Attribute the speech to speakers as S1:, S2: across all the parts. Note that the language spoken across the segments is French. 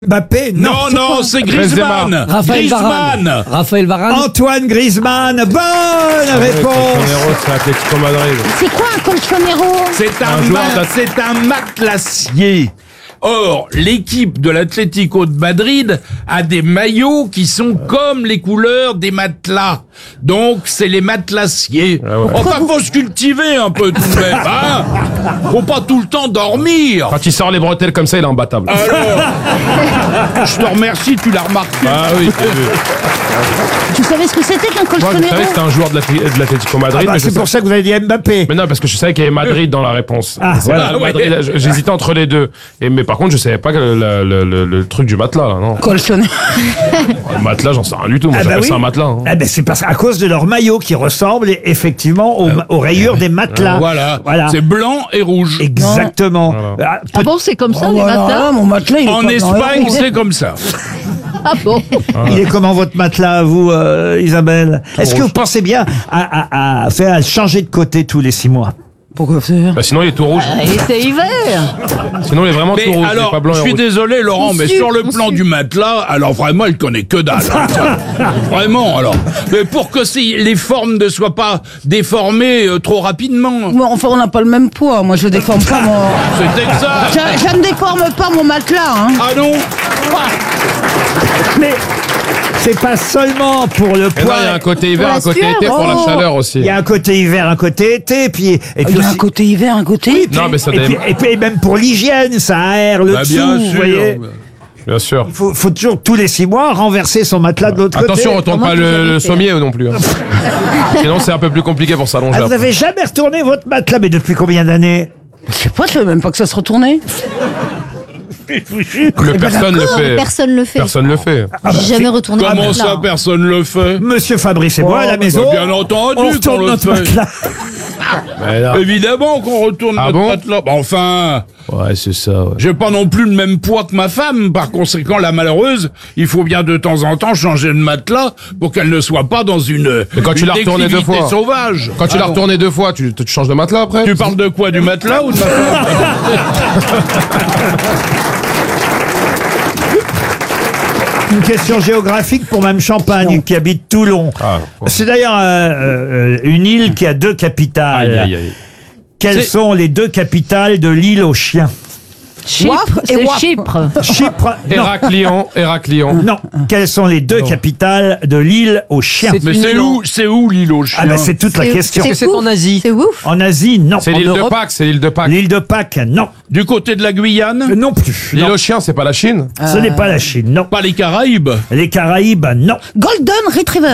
S1: Mbappé, non.
S2: Non, c'est Griezmann.
S3: Raphaël Varane.
S1: Antoine Griezmann, bonne réponse.
S4: Colchonero, c'est Atlético Madrid.
S5: C'est quoi un colchonero?
S2: C'est un matelassier. Or, l'équipe de l'Atlético de Madrid a des maillots qui sont comme les couleurs des matelas. Donc, c'est les matelassiers.
S4: Ah ouais.
S2: Enfin, faut se cultiver un peu tout de même, hein. Faut pas tout le temps dormir.
S4: Quand il sort les bretelles comme ça, il est imbattable.
S2: Alors, je te remercie, tu l'as remarqué.
S4: Ah oui, j'ai vu.
S5: Tu savais ce que c'était qu'un
S4: Moi, je
S5: colchonero?
S4: savais que c'était un joueur de l'Atlético Madrid. mais je
S1: C'est pour ça que vous avez dit Mbappé.
S4: Mais non, parce que je savais qu'il y avait Madrid dans la réponse.
S1: Ah,
S4: Voilà,
S2: ouais.
S4: Madrid, j'hésitais entre les deux. Mais par contre, je savais pas que le truc du matelas, là, non.
S5: Colchonero.
S4: Le matelas, j'en sais rien du tout. Moi,
S1: Ah bah
S4: j'appelle
S1: oui.
S4: ça un matelas. Hein.
S1: Ah ben c'est à cause de leur maillot qui ressemble effectivement aux rayures des matelas.
S2: Voilà. C'est blanc et rouge.
S1: Exactement.
S4: Voilà.
S1: Ah,
S6: Ah bon, c'est comme ça, les matelas?
S5: Mon matelas, il est
S2: En
S5: pas
S2: Espagne,
S5: blanc.
S2: c'est comme ça.
S6: Ah bon?
S1: Il est comment votre matelas, vous, Isabelle? Est-ce que vous pensez bien à changer de côté tous les 6 mois?
S5: Pourquoi faire?
S4: Bah, sinon, il est tout rouge.
S6: Il était hiver.
S4: Sinon, il est vraiment tout
S2: Mais
S4: rouge. il est
S2: alors,
S4: pas blanc
S2: je
S4: et
S2: suis
S4: rouge.
S2: désolé, Laurent, mais sur le plan du matelas, alors vraiment, il connaît que dalle. Hein. Vraiment, alors. Mais pour que les formes ne soient pas déformées trop rapidement.
S5: Bon, enfin, on n'a pas le même poids. Moi, je déforme pas mon...
S2: C'est exact.
S5: Je ne déforme pas mon matelas, hein.
S2: Ah non?
S1: Mais c'est pas seulement pour le
S4: Et non,
S1: poids.
S4: il y a un côté hiver,
S6: la
S4: un côté
S6: sueur.
S4: été pour la
S5: Oh.
S4: chaleur aussi.
S1: Il y a un côté hiver, un côté été, puis
S5: Il y a un côté hiver, un côté...
S4: Non, mais ça
S1: et puis même pour l'hygiène, ça aère le
S2: Bah,
S1: dessous,
S2: bien
S1: vous
S2: sûr.
S1: voyez.
S4: Bien sûr.
S1: Faut toujours tous les 6 mois renverser son matelas de l'autre côté.
S4: Attention, on retourne
S6: Comment
S4: pas
S6: vous avez
S4: le
S6: fait
S4: sommier non plus. Hein. Sinon, c'est un peu plus compliqué pour s'allonger.
S1: Ah, vous
S4: après.
S1: avez jamais retourné votre matelas, mais depuis combien d'années?
S5: Je sais pas, je savais même pas que ça se retournait.
S4: Que personne le fait.
S7: Personne le fait.
S4: Personne le fait.
S7: J'ai jamais retourné
S2: Comment
S7: un
S2: ça,
S7: matelas.
S2: personne le fait?
S1: Monsieur Fabrice et moi, à la maison,
S2: Bien entendu
S1: on
S2: qu'on
S1: retourne
S2: le
S1: notre
S2: fait.
S1: matelas.
S4: Mais là-
S2: Évidemment qu'on retourne
S4: Ah
S2: notre
S4: bon
S2: matelas. Bah, enfin,
S4: Ouais, c'est ça. Ouais.
S2: j'ai pas non plus le même poids que ma femme. Par conséquent, la malheureuse, il faut bien de temps en temps changer de matelas pour qu'elle ne soit pas dans une
S4: Mais quand tu l'as retourné 2
S2: déclivité
S4: fois.
S2: sauvage.
S4: Quand tu l'as retourné 2 fois, tu changes de matelas après?
S2: Tu parles de quoi? Du matelas ou de ma femme?
S1: Une question géographique pour Mme Champagne, qui habite Toulon.
S4: Ah, bon.
S1: C'est d'ailleurs une île qui a 2 capitales.
S4: Aïe, aïe, aïe.
S1: Quelles sont les 2 capitales de l'île aux chiens?
S6: Chypre, c'est Chypre.
S1: Chypre. Non.
S4: Héraclion.
S1: Non. Quelles sont les 2 capitales de l'île aux chiens?
S2: Mais c'est où l'île aux chiens?
S1: Ah ben c'est toute la question.
S6: C'est en Asie. C'est ouf.
S1: En Asie, non.
S4: C'est l'île de
S6: Europe
S4: Pâques, c'est l'île de Pâques.
S1: L'île de Pâques, non.
S2: Du côté de la Guyane?
S1: Non plus.
S4: L'île
S1: Non.
S4: aux chiens, c'est pas la Chine?
S1: Ce n'est pas la Chine, non.
S2: Pas les Caraïbes?
S1: Les Caraïbes, non.
S5: Golden Retriever.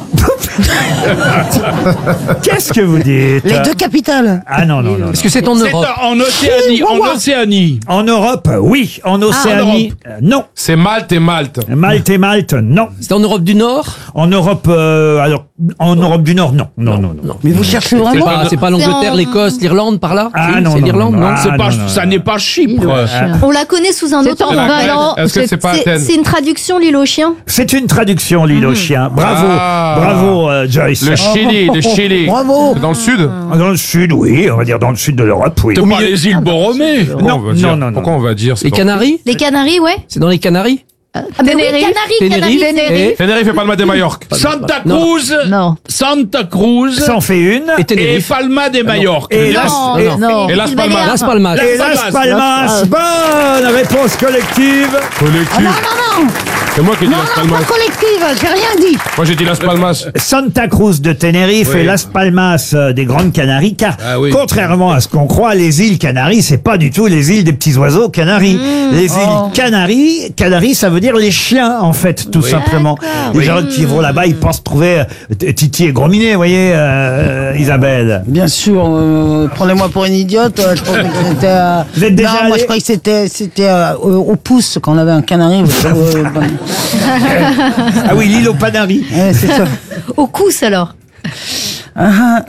S1: Qu'est-ce que vous dites?
S5: Les 2 capitales.
S1: Ah non, non, non.
S3: Est-ce que c'est en
S2: C'est
S3: Europe?
S2: en Océanie. En Océanie.
S1: En Europe, oui. En Océanie, non.
S4: C'est Malte et Malte.
S1: Malte et Malte, non.
S3: C'est en Europe du Nord?
S1: En Europe, alors, en Europe du Nord, non. Non, non, non.
S5: Mais vous cherchez
S3: C'est
S5: vraiment...
S3: pas l'Angleterre,
S7: C'est en-
S3: l'Écosse, l'Irlande par là?
S1: Ah
S3: Si,
S1: non,
S3: c'est
S1: non,
S3: l'Irlande,
S1: non,
S3: non?
S1: ah,
S2: C'est pas,
S1: non, non,
S2: ça
S1: non.
S2: n'est pas Chypre.
S7: On la connaît sous un autre
S6: en
S7: nom.
S6: Finlande.
S4: Est-ce que c'est pas Athènes?
S7: C'est une traduction, l'île aux chiens.
S1: C'est une traduction, l'île aux chiens. Bravo,
S4: Ah.
S1: bravo, Joyce.
S4: Le Chili, le Chili.
S5: Bravo.
S4: C'est dans le sud?
S1: Dans le sud, oui, on va dire dans le sud de l'Europe, oui.
S2: C'est pas les îles Borromées.
S4: Pourquoi
S1: Non,
S4: on va dire-
S1: non, non, non.
S4: Pourquoi on va dire? c'est
S3: Les
S4: dans-
S3: Canaries?
S7: Les Canaries, ouais.
S3: C'est dans les Canaries?
S7: Ah ben oui, Canaries.
S3: Et
S4: Tenerife et Palma de Majorque.
S2: Santa
S3: Non.
S2: Cruz.
S6: Non.
S2: Santa Cruz.
S1: Ça en fait une.
S3: et
S2: Et
S3: Tenerife?
S2: Palma de Majorque.
S1: Et
S7: Non,
S1: et-
S7: non.
S4: et Las Palmas.
S3: Las Palmas.
S1: Et Las Palmas, bonne réponse collective.
S4: Collectif. C'est moi qui ai dit
S5: Non,
S4: Las
S5: non,
S4: Palmas.
S5: pas collective, j'ai rien dit.
S4: Moi j'ai dit Las Palmas.
S1: Santa Cruz de Tenerife
S2: Oui.
S1: et Las Palmas des Grandes Canaries, car
S2: Ah oui.
S1: contrairement à ce qu'on croit, les îles Canaries, c'est pas du tout les îles des petits oiseaux Canaries. Les îles Canaries, ça veut dire les chiens, en fait, tout simplement. Les gens qui vont là-bas, ils pensent trouver Titi et Gros Minet, vous voyez, Isabelle.
S5: Bien sûr, prenez-moi pour une idiote. Je pensais que c'était...
S1: Vous êtes déjà
S5: non, moi
S1: allé
S5: je croyais que c'était au pouce quand on avait un canari.
S1: Ah oui, l'île aux Canaries.
S5: Ouais, c'est ça.
S7: Au cousse, alors.
S1: Ah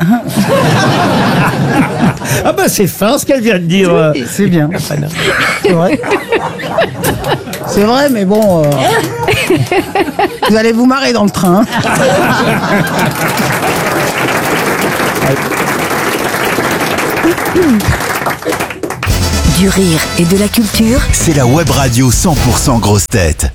S1: bah c'est fin ce qu'elle vient de dire.
S5: C'est bien. C'est vrai. C'est vrai, mais bon. Vous allez vous marrer dans le train.
S8: Du rire et de la culture.
S9: C'est la web radio 100% grosses têtes.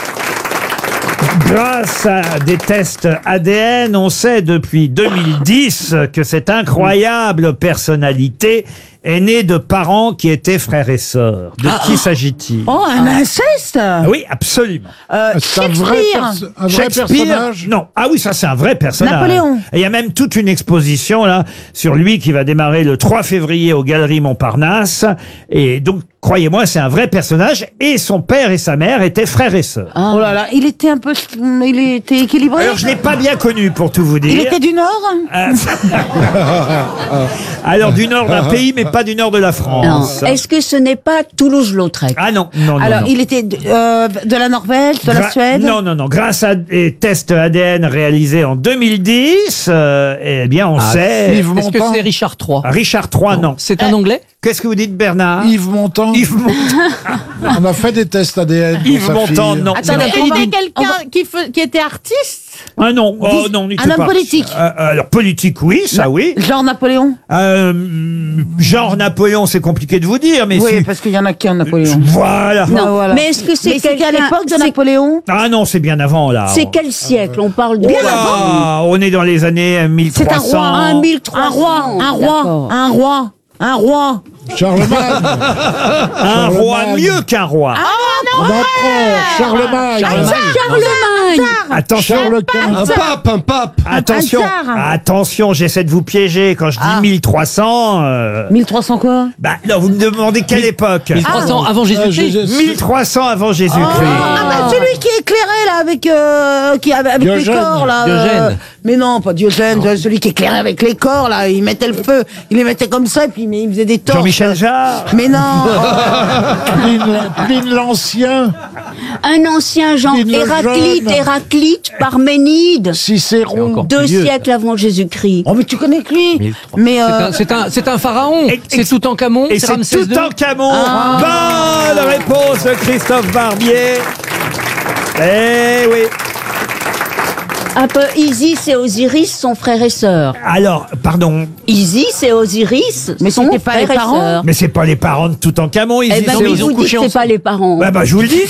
S1: Grâce à des tests ADN, on sait depuis 2010 que cette incroyable personnalité est née de parents qui étaient frères et sœurs. De qui s'agit-il?
S5: Oh, un inceste.
S1: Oui, absolument.
S10: C'est un vrai, un vrai
S1: Shakespeare,
S10: personnage.
S1: non. Ah oui, ça c'est un vrai personnage.
S5: Napoléon.
S1: Et il y a même toute une exposition là sur lui qui va démarrer le 3 février aux Galeries Montparnasse. Et donc, croyez-moi, c'est un vrai personnage. Et son père et sa mère étaient frères et sœurs.
S5: Oh là là, il était équilibré.
S1: Alors je l'ai pas bien connu pour tout vous dire.
S5: Il était du Nord.
S1: Alors du nord d'un pays, mais pas du nord de la France.
S11: Est-ce que ce n'est pas Toulouse-Lautrec?
S1: Ah non, non, non.
S5: Alors,
S1: non.
S5: il était de la Norvège, de la Suède.
S1: Non, non, non. Grâce à des tests ADN réalisés en 2010, eh bien, on sait.
S3: Est-ce que c'est Richard III?
S1: Richard III, non.
S3: C'est un Anglais?
S1: Qu'est-ce que vous dites, Bernard?
S10: Yves Montand.
S1: Yves Montand.
S10: On a fait des tests ADN. pour
S1: Yves
S10: sa
S1: Montand,
S10: fille.
S1: non.
S5: Attendez,
S1: Non.
S5: on va-
S6: Quelqu'un qui était artiste?
S1: Ah non, oh non, du
S5: un
S1: tout
S5: homme
S1: pas.
S5: politique.
S1: Alors politique, oui, ça oui.
S5: Genre Napoléon.
S1: Genre Napoléon, c'est compliqué de vous dire, mais
S5: Oui,
S1: si.
S5: parce qu'il y en a qu'un Napoléon.
S1: Voilà.
S11: Non,
S5: voilà.
S11: mais est-ce que c'est
S5: c'était à l'époque de Napoléon.
S1: Ah non, c'est bien avant là.
S11: C'est quel siècle? On parle de...
S1: On est dans les années 1300.
S5: C'est un roi.
S11: Un 1300.
S5: Un roi. Un roi.
S10: Charlemagne.
S1: Un roi mieux qu'un roi.
S10: Empereur. Charlemagne.
S11: Charlemagne.
S1: Attention.
S10: Charles Quint.
S4: Un pape.
S1: Attention,
S5: Un tsar.
S1: attention, j'essaie de vous piéger quand je dis 1300.
S5: 1300 quoi?
S1: Bah non, vous me demandez quelle époque?
S3: 1300 avant Jésus-Christ.
S1: 1300 avant Jésus-Christ.
S5: Ah bah celui qui est éclairé là avec avec les
S10: Diogène.
S5: corps là.
S3: Diogène.
S5: Mais non, pas Diogène, celui qui est éclairé avec les corps là, il mettait le feu, il les mettait comme ça et puis il faisait des torches.
S1: Jean-Michel Jarre.
S5: Mais non.
S10: Pline l'Ancien.
S11: Un ancien Jean.
S10: Pline le
S11: Héraclite,
S10: Jeune.
S11: Héraclite, Parménide.
S10: Cicéron.
S3: encore
S11: 2
S3: plus vieux.
S11: siècles avant Jésus-Christ.
S5: Oh mais tu connais que lui. Mais
S3: C'est un pharaon. C'est Toutankhamon.
S1: Et c'est
S3: Ramsès II.
S1: Toutankhamon. Bonne réponse de Christophe Barbier. Eh oui.
S11: Un peu Isis et Osiris sont frères et sœurs.
S1: Alors, pardon,
S11: Isis et Osiris
S5: Mais
S11: sont
S5: c'était pas les
S11: frères et
S5: parents
S11: sœurs.
S1: mais c'est pas les parents de Toutankhamon, ils
S11: Eh
S1: y
S11: ben,
S1: sont.
S11: mais
S3: ils ont
S11: vous dites
S3: couché
S11: que c'est pas les parents.
S1: Bah, je vous le dis.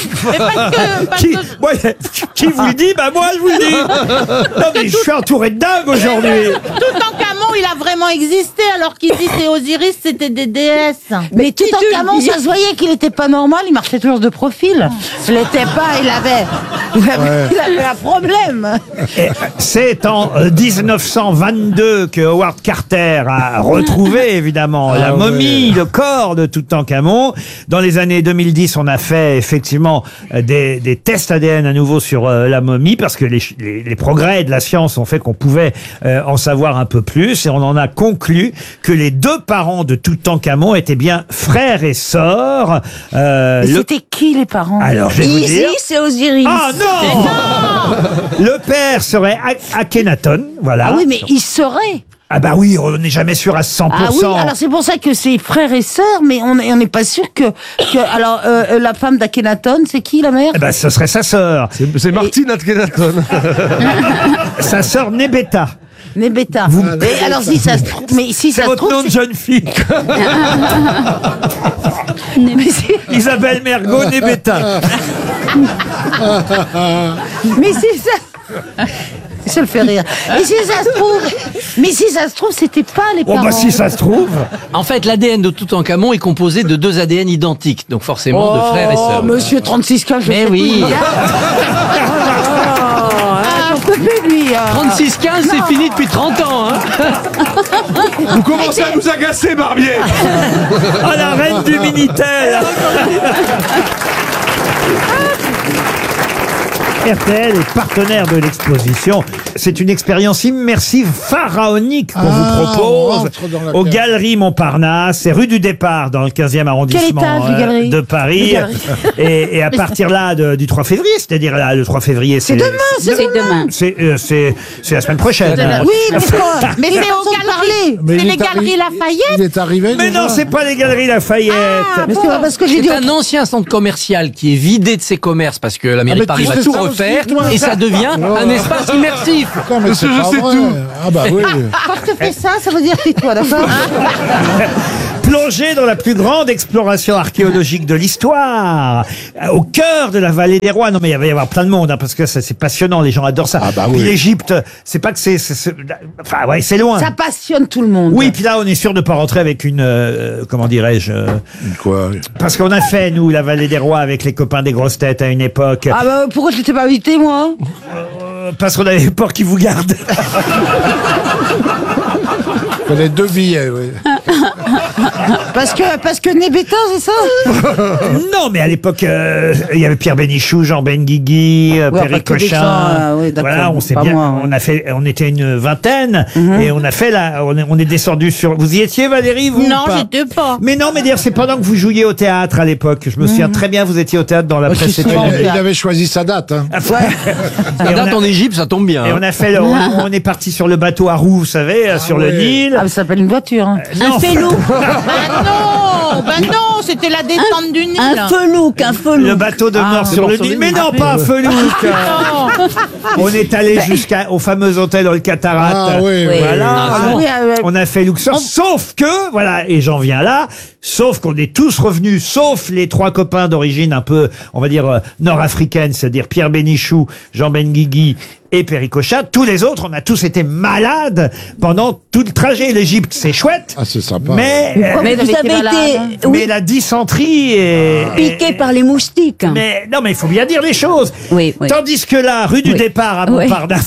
S1: Qui vous le dit? Bah, moi, je vous le dis. Non, mais je suis entouré de dingues aujourd'hui.
S6: Toutankhamon, il a vraiment existé, alors qu'Isis et Osiris, c'était des déesses.
S5: Mais Toutankhamon, ça se voyait qu'il était pas normal, il marchait toujours de profil. Il l'était pas, il avait un problème.
S1: Et c'est en 1922 que Howard Carter a retrouvé évidemment la momie, le corps de Toutankhamon. Dans les années 2010, on a fait effectivement des tests ADN à nouveau sur la momie parce que les progrès de la science ont fait qu'on pouvait en savoir un peu plus et on en a conclu que les deux parents de Toutankhamon étaient bien frères et sœurs.
S5: Mais c'était qui les parents?
S1: Alors, je vais vous dire.
S11: Isis et Osiris.
S1: Ah non, Le père serait Akhenaton, voilà.
S5: Ah oui, mais il serait.
S1: Ah bah oui, on n'est jamais sûr à 100%.
S5: Ah oui, alors c'est pour ça que c'est frères et sœurs, mais on n'est pas sûr que alors la femme d'Akhenaton, c'est qui la mère?
S1: Eh ben, ce serait sa sœur.
S4: C'est Martine Akhenaton.
S1: Sa sœur Nebeta.
S5: Nebeta. Et alors si ça se trouve, mais si
S1: C'est
S5: ça se
S1: votre
S5: trouve,
S1: nom de jeune fille.
S5: mais si,
S1: Isabelle Mergo Nebeta.
S5: mais si ça. Ça le fait rire. Et si ça se trouve, c'était pas les
S1: Oh
S5: parents.
S1: bah si ça se trouve.
S3: En fait, l'ADN de Toutankhamon est composé de 2 ADN identiques, donc forcément de frères et sœurs.
S5: Monsieur 36K, je
S3: Mais
S5: sais
S3: oui.
S5: plus. J'en peux plus, lui.
S3: 36-15, c'est fini depuis 30 ans. Hein.
S4: Vous commencez à nous agacer, Barbier.
S1: Oh la reine du Minitel. RTL est partenaire de l'exposition. C'est une expérience immersive pharaonique qu'on vous
S10: on
S1: propose
S10: rentre dans la
S1: aux
S10: cave.
S1: Galeries Montparnasse. C'est rue du Départ dans le 15e arrondissement
S5: étage, les galeries
S1: de Paris.
S5: Les galeries.
S1: Et à partir là du 3 février, c'est-à-dire là, le 3 février, c'est
S5: demain, c'est demain.
S1: C'est la semaine prochaine.
S5: Oui, mais quoi?
S6: Mais c'est
S5: façon
S6: aux
S5: de
S6: galeries.
S10: Mais
S6: C'est
S10: il
S6: les
S10: est
S6: galeries
S10: arri-
S6: Lafayette.
S10: Il est arrivé
S1: Mais
S10: déjà.
S1: non, c'est pas les Galeries Lafayette.
S5: Mais c'est pas parce que j'ai dit.
S3: C'est un ancien centre commercial qui est vidé de ses commerces parce que la mairie
S10: mais
S3: de Paris
S10: tu
S3: va
S10: sais
S3: tout
S10: ça aussi,
S3: refaire
S10: toi.
S3: et ça devient un espace immersif.
S10: Attends, mais c'est
S4: je
S10: pas
S4: sais
S10: vrai.
S4: tout.
S10: Ah bah oui.
S5: Quand je te fais ça, ça veut dire tais-toi, d'accord?
S1: Plongez dans la plus grande exploration archéologique de l'histoire, au cœur de la vallée des rois. Non mais il va y avoir plein de monde, hein, parce que c'est passionnant, les gens adorent ça.
S10: Ah bah
S1: Puis
S10: oui.
S1: l'Égypte, c'est pas que enfin ouais, c'est loin.
S5: Ça passionne tout le monde.
S1: Oui, puis là on est sûr de pas rentrer avec une, comment dirais-je,
S10: Quoi?
S1: parce qu'on a fait nous la vallée des rois avec les copains des grosses têtes à une époque,
S5: Ah bah pourquoi je t'étais pas invité moi?
S1: parce qu'on avait peur qu'ils vous gardent.
S10: Il fallait 2 billets, oui.
S5: Parce que Nébéta, c'est ça?
S1: Non, mais à l'époque, il y avait Pierre Bénichou, Jean Benguigui,
S5: Ouais,
S1: Perry
S5: enfin, que des
S1: Cochin.
S5: gens, oui, d'accord,
S1: Voilà, on s'est
S5: pas
S1: bien,
S5: moi, ouais.
S1: on était une vingtaine et on a fait on est descendu sur. Vous y étiez, Valérie, vous?
S6: Non,
S1: ou pas
S6: j'étais pas.
S1: Mais non, mais dire, c'est pendant que vous jouiez au théâtre à l'époque. Je me souviens très bien, vous étiez au théâtre dans la
S5: Moi, je suis
S1: précédente.
S5: souvent-
S10: Il avait choisi sa date. Hein.
S3: La
S1: Et on
S3: date
S1: a-
S3: en Égypte, ça tombe bien.
S1: Et
S3: hein.
S1: on a fait on est parti sur le bateau à roues, vous savez, sur le
S10: ouais.
S1: Nil.
S5: Ah, mais ça s'appelle une voiture. Hein.
S1: Non.
S6: Bah non, c'était la descente du Nil.
S11: Un felouk, un felouk.
S1: Le bateau de mort sur le Nil. Mais non, pas un felouk. On est allé jusqu'au fameux hôtel All Cataract.
S10: Ah oui, oui.
S1: Voilà.
S5: Ah, oui,
S1: On a fait Luxor. Sauf que, voilà, et j'en viens là, sauf qu'on est tous revenus, sauf les 3 copains d'origine un peu, on va dire, nord-africaine, c'est-à-dire Pierre Bénichou, Jean Benguigui et Perry Cochin. Tous les autres, on a tous été malades pendant tout le trajet. L'Égypte, c'est chouette.
S10: Ah, c'est sympa.
S1: Mais,
S5: avez
S11: Mais vous
S5: été
S11: avez
S5: malade,
S11: été
S1: mais la dysenterie est...
S11: piqué par les moustiques.
S1: Mais non, mais il faut bien dire les choses.
S11: Oui, oui.
S1: Tandis que là, rue du
S11: Oui.
S1: départ à
S11: Oui.
S1: Montparnasse,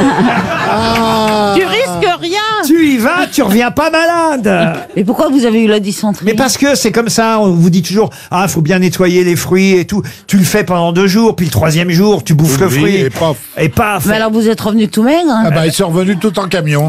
S6: Tu risques rien.
S1: tu y vas, tu reviens pas malade.
S5: Et pourquoi vous avez eu la dysenterie?
S1: Mais parce que c'est comme ça, on vous dit toujours, ah, faut bien nettoyer les fruits et tout. Tu le fais pendant 2 jours, puis le 3e jour, tu bouffes le
S10: Oui,
S1: fruit.
S10: et paf.
S1: Et paf.
S5: Mais alors vous êtes revenu tout maigre hein?
S10: Ah bah, ils sont revenus tout en camion.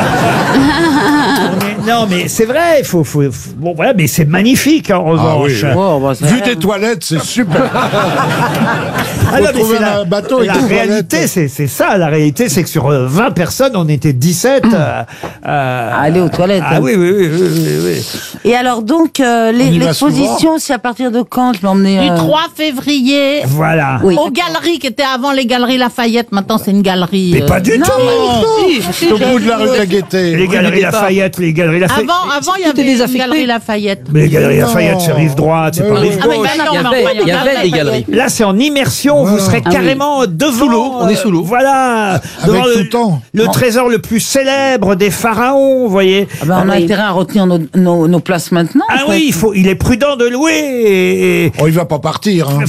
S1: Non, mais c'est vrai, il faut, bon, voilà, mais c'est magnifique, en revanche.
S10: oui.
S5: Oh, bah, c'est
S10: Vu
S5: rien.
S10: des toilettes, c'est super.
S1: Ah non, mais
S10: trouver
S1: c'est
S10: un bateau et
S1: la
S10: tout,
S1: réalité,
S10: toilette.
S1: c'est ça. La réalité, c'est que sur 20 personnes, on était 17.
S5: Aller aux toilettes.
S1: Ah
S5: hein.
S1: oui, oui, oui, oui, oui, oui.
S5: Et alors donc,
S10: y va
S5: l'exposition, c'est à partir de quand? Je vais emmener...
S6: Du 3 février.
S1: Voilà.
S5: Oui.
S6: Aux galeries qui étaient avant les galeries Lafayette, maintenant c'est une galerie.
S1: Mais pas du
S5: Non,
S1: tout.
S10: C'est au bout de la rue de la Gaîté.
S1: Les galeries Lafayette, les galeries Lafayette.
S6: Avant il y
S3: Tout est
S6: avait une
S3: désaffecté.
S6: galerie Lafayette.
S1: Mais les galeries Lafayette, c'est rive droite, c'est pas rive
S6: Ah, mais
S1: gauche.
S6: ben non, mais enfin,
S3: Il y avait des galeries.
S1: Là, c'est en immersion. Vous serez carrément devant.
S3: Sous l'eau, on est sous l'eau.
S1: Voilà. Devant
S10: tout le temps.
S1: le trésor le plus célèbre des pharaons, vous voyez.
S5: Ah ben, on a intérêt à retenir nos places maintenant.
S1: Ah
S5: en fait.
S1: oui, il est prudent de louer.
S10: Oh, il va pas partir. Hein.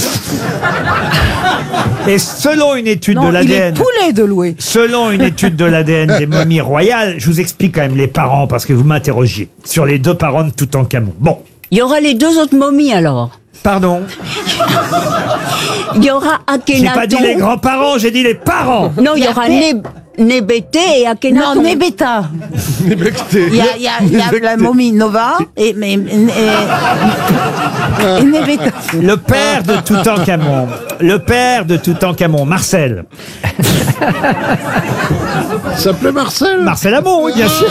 S1: Et selon une étude
S5: Non,
S1: de
S5: il est
S1: l'ADN.
S5: poulet de louer.
S1: Selon une étude de l'ADN des momies royales, je vous explique quand même les parents parce que vous m'interrogiez sur les 2 parents de Toutankhamon. Bon,
S11: Il y aura les 2 autres momies alors.
S1: pardon.
S11: Il y aura
S1: J'ai pas dit les
S11: Akhenaton.
S1: grands-parents, j'ai dit les parents.
S11: Non, il y aura Nébété et Akhenaton.
S5: Non, Nébéta. Il y a la momie Nova et Nébéta.
S1: Le père de Toutankhamon. Le père de Toutankhamon, Marcel.
S10: Ça s'appelait Marcel.
S1: Marcel Amont, oui, bien sûr.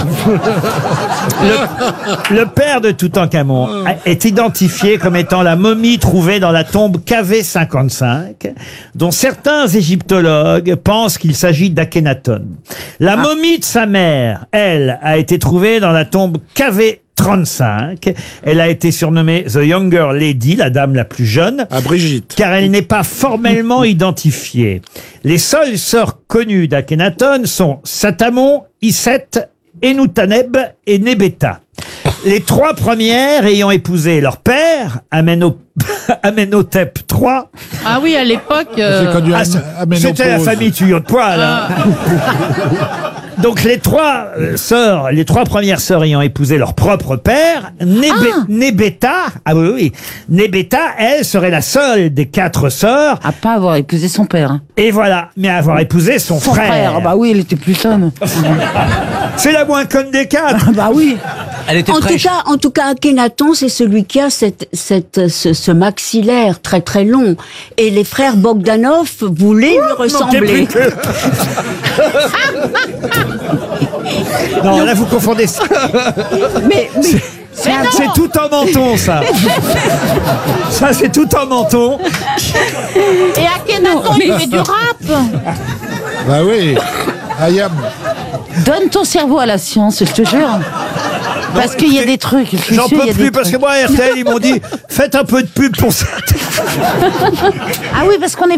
S1: Le père de Toutankhamon est identifié comme étant la momie trouvée dans la tombe KV55, dont certains égyptologues pensent qu'il s'agit d'Akhenaton. La momie de sa mère, elle, a été trouvée dans la tombe KV35. Elle a été surnommée The Younger Lady, la dame la plus jeune.
S10: À Brigitte.
S1: Car elle n'est pas formellement identifiée. Les seules sœurs connues d'Akhenaton sont Satamon, Iset, Enutaneb et Nebeta. Les 3 premières ayant épousé leur père, Amenhotep III.
S6: Ah oui, à l'époque.
S10: C'est connu à
S1: C'était la famille tuyau de poil. hein. Donc les 3 sœurs, les 3 premières sœurs ayant épousé leur propre père, Nebeta, ah oui, oui, Nebeta, elle serait la seule des 4 sœurs.
S5: À pas avoir épousé son père. Hein.
S1: Et voilà, mais avoir épousé son frère.
S5: Ah bah oui, il était plus sonne.
S1: C'est la moins conne des 4.
S5: Bah oui.
S3: Elle était fraîche.
S11: En tout cas, Akhenaton, c'est celui qui a ce maxillaire très très long. Et les frères Bogdanov voulaient lui ressembler.
S1: Non, là vous confondez.
S11: Mais
S1: C'est tout en menton, ça. Ça, c'est tout en menton.
S6: Et Akhenaton, il fait du rap.
S10: Bah oui. Ayam.
S5: donne ton cerveau à la science, je te jure.
S6: Parce qu'il y a des trucs. je suis
S1: J'en
S6: sûre, il y
S1: peux
S6: a
S1: plus
S6: des
S1: parce que
S6: trucs.
S1: moi, RTL, ils m'ont dit faites un peu de pub pour ça.
S6: Ah oui, parce qu'on est